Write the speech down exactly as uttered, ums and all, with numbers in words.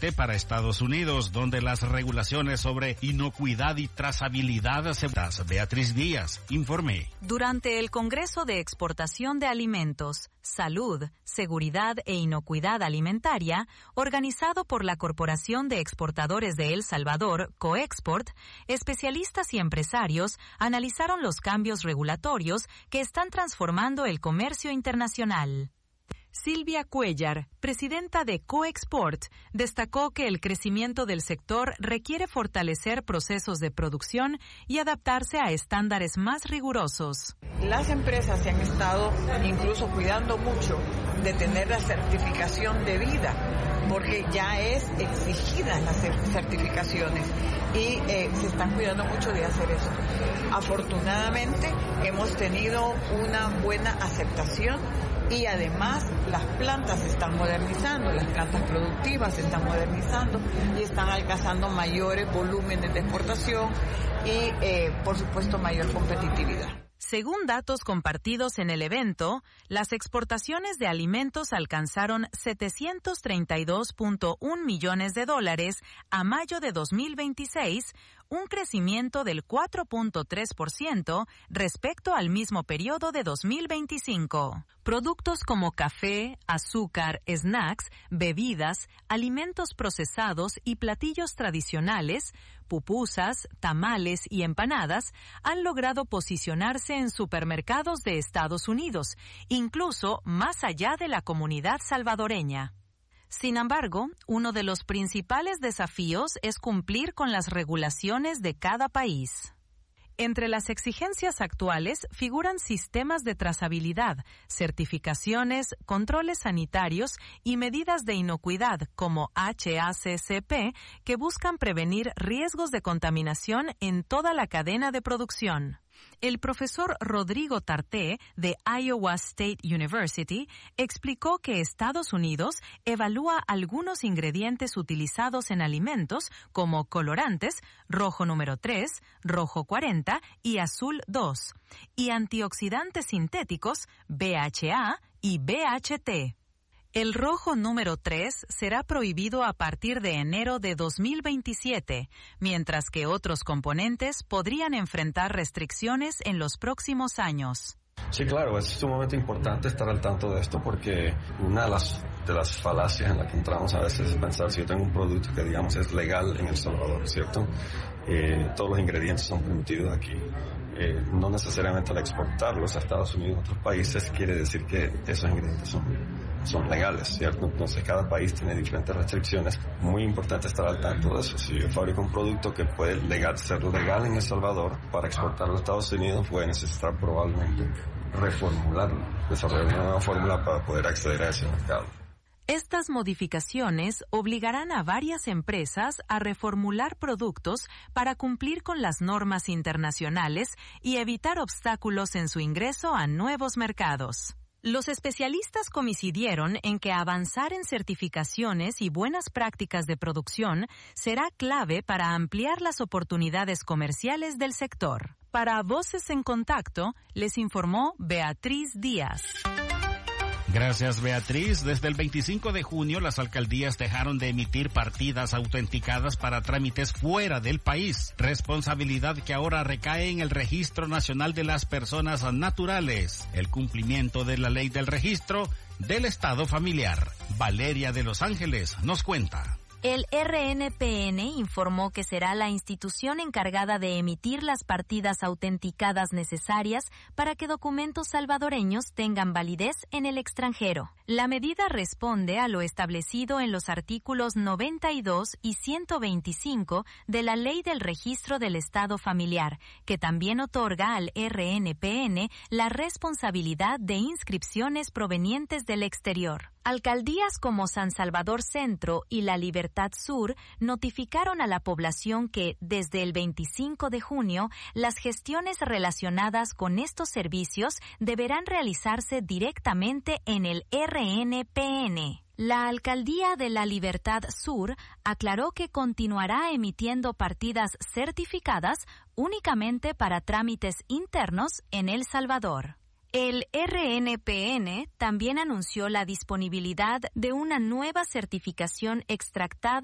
parte para Estados Unidos, donde las regulaciones sobre inocuidad y trazabilidad se... Beatriz Díaz, informe. Durante el Congreso de Exportación de Alimentos, Salud, Seguridad e Inocuidad Alimentaria, organizado por la Corporación de Exportadores de El Salvador, Coexport, especialistas y empresarios analizaron los cambios regulatorios que están transformando el comercio internacional. Silvia Cuellar, presidenta de Coexport, destacó que el crecimiento del sector requiere fortalecer procesos de producción y adaptarse a estándares más rigurosos. Las empresas se han estado incluso cuidando mucho de tener la certificación debida, porque ya es exigida las certificaciones y eh, se están cuidando mucho de hacer eso. Afortunadamente hemos tenido una buena aceptación y además las plantas se están modernizando, las plantas productivas se están modernizando y están alcanzando mayores volúmenes de exportación y eh, por supuesto mayor competitividad. Según datos compartidos en el evento, las exportaciones de alimentos alcanzaron setecientos treinta y dos punto uno millones de dólares a mayo de dos mil veintiséis, un crecimiento del cuatro punto tres por ciento respecto al mismo periodo de dos mil veinticinco. Productos como café, azúcar, snacks, bebidas, alimentos procesados y platillos tradicionales, pupusas, tamales y empanadas han logrado posicionarse en supermercados de Estados Unidos, incluso más allá de la comunidad salvadoreña. Sin embargo, uno de los principales desafíos es cumplir con las regulaciones de cada país. Entre las exigencias actuales figuran sistemas de trazabilidad, certificaciones, controles sanitarios y medidas de inocuidad como H A C C P que buscan prevenir riesgos de contaminación en toda la cadena de producción. El profesor Rodrigo Tarté, de Iowa State University, explicó que Estados Unidos evalúa algunos ingredientes utilizados en alimentos como colorantes, rojo número tres, rojo cuarenta y azul dos, y antioxidantes sintéticos, B H A y B H T. El rojo número tres será prohibido a partir de enero de dos mil veintisiete, mientras que otros componentes podrían enfrentar restricciones en los próximos años. Sí, claro, es sumamente importante estar al tanto de esto porque una de las, de las falacias en las que entramos a veces es pensar si yo tengo un producto que digamos es legal en El Salvador, ¿cierto? Eh, todos los ingredientes son permitidos aquí. Eh, no necesariamente al exportarlos a Estados Unidos o otros países quiere decir que esos ingredientes son, son legales, ¿cierto? Entonces cada país tiene diferentes restricciones. Muy importante estar al tanto de eso. Si yo fabrico un producto que puede legal, ser legal en El Salvador, para exportarlo a Estados Unidos voy a necesitar probablemente reformularlo, desarrollar una nueva fórmula para poder acceder a ese mercado. Estas modificaciones obligarán a varias empresas a reformular productos para cumplir con las normas internacionales y evitar obstáculos en su ingreso a nuevos mercados. Los especialistas coincidieron en que avanzar en certificaciones y buenas prácticas de producción será clave para ampliar las oportunidades comerciales del sector. Para Voces en Contacto, les informó Beatriz Díaz. Gracias, Beatriz. Desde el veinticinco de junio, las alcaldías dejaron de emitir partidas autenticadas para trámites fuera del país, responsabilidad que ahora recae en el Registro Nacional de las Personas Naturales. El cumplimiento de la ley del registro del Estado familiar. Valeria de Los Ángeles nos cuenta. El R N P N informó que será la institución encargada de emitir las partidas autenticadas necesarias para que documentos salvadoreños tengan validez en el extranjero. La medida responde a lo establecido en los artículos noventa y dos y ciento veinticinco de la Ley del Registro del Estado Familiar, que también otorga al R N P N la responsabilidad de inscripciones provenientes del exterior. Alcaldías como San Salvador Centro y La Libertad Sur notificaron a la población que, desde el veinticinco de junio, las gestiones relacionadas con estos servicios deberán realizarse directamente en el R N P N. La Alcaldía de La Libertad Sur aclaró que continuará emitiendo partidas certificadas únicamente para trámites internos en El Salvador. El R N P N también anunció la disponibilidad de una nueva certificación extractada